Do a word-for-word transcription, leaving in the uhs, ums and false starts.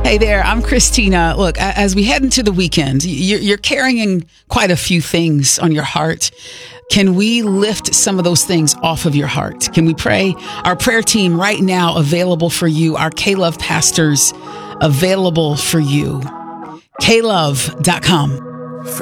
Hey there, I'm Christina. Look, as we head into the weekend, you're carrying quite a few things on your heart. Can we lift some of those things off of your heart? Can we pray? Our prayer team right now available for you. Our K-Love pastors available for you. K love dot com.